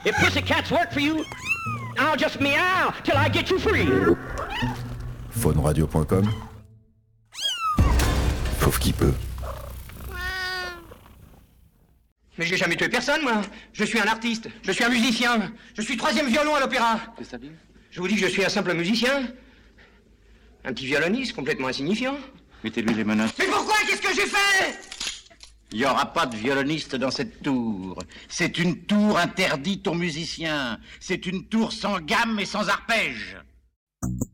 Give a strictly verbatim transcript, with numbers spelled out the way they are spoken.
If pussycats work for you, I'll just meow till I get you free. faune radio point com. Fauve qui peut. Mais j'ai jamais tué personne, moi. Je suis un artiste, je suis un musicien, je suis troisième violon à l'opéra. Qu'est-ce que ça dit ? Je vous dis que je suis un simple musicien. Un petit violoniste complètement insignifiant. Mettez-lui les menottes. Mais pourquoi ? Qu'est-ce que j'ai fait ? Il n'y aura pas de violoniste dans cette tour. C'est une tour interdite aux musiciens. C'est une tour sans gamme et sans arpège.